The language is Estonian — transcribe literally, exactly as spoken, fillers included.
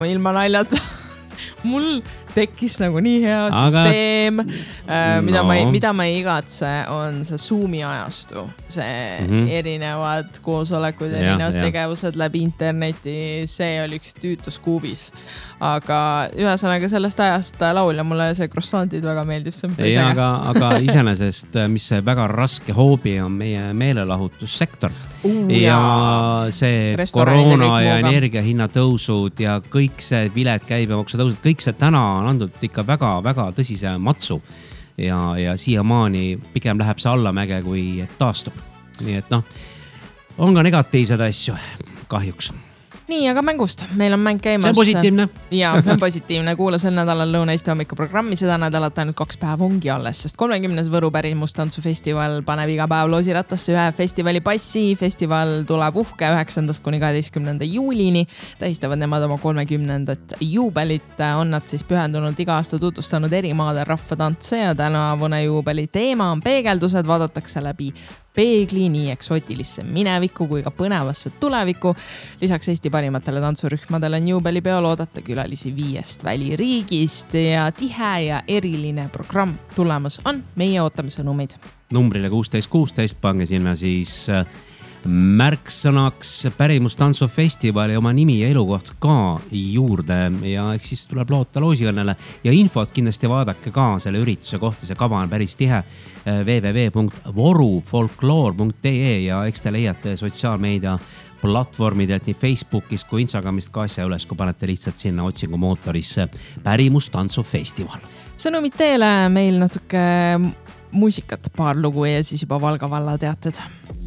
ilma naljata. Mul tekkis nagu nii hea Aga... süsteem, äh, mida, no. ma, mida ma ei igatse, on see Zoomi ajastu. See mm-hmm. erinevad koosolekud, erinevad ja, tegevused ja. läbi interneti, see oli üks tüütus kuubis. Aga ühesõnaga sellest ajast laulja mulle see croissantid väga meeldib. Ei, aga, aga iseenesest, mis see väga raske hoobi on meie meelelahutussektor. Uh, ja see koroona ja energiahinna tõusud ja kõik see viled käibemaksu tõusud, kõik see täna on andnud ikka väga, väga tõsise matsu ja, ja siiamaani pigem läheb see allamäge, kui taastub. Nii et noh, on ka negatiivsed asju, kahjuks. Nii, aga mängust. Meil on mäng käimas. See on positiivne. Jaa, see on positiivne. Kuula sel nädalal Lõuna-Eesti hommikuprogrammi. Seda nädalat ainult kaks päev ongi alles, sest kolmekümnes Võru pärimustantsufestival paneb iga päev loosirattasse ühe festivali passi. Festival tuleb uhke üheksandast kuni kaheteistkümnenda juulini. Tähistavad nemad oma kolmekümnendat juubelit. On nad siis pühendunult iga aasta tutvustanud eri maade rahvatantse ja tänavune juubeli teema on peegeldused, vaadatakse läbi peegli nii eksootilisse minevikku kui ka põnevasse tulevikku. Lisaks Eesti parimatele tantsurühmadele on juubelipeol oodata külalisi viiest väliriigist ja tihe ja eriline programm tulemas on. Meie ootame sõnumid. Numbrile kuusteist kuusteist pange sinna siis märksõnaks pärimustantsufestivali oma nimi ja elukoht ka juurde ja eks siis tuleb loota loosiõnnele ja infot kindlasti vaadake ka selle ürituse kohta, see kava on päris tihe w w w punkt voru folkloor punkt d e ja eks te leiate sotsiaalmeedia platvormidelt nii Facebookist kui Instagramist ka asja üles, kui panete lihtsalt sinna otsingumootorisse pärimustantsufestival. Sõnumid teele meil natuke muusikat paar lugu ja siis juba Valga valla teated.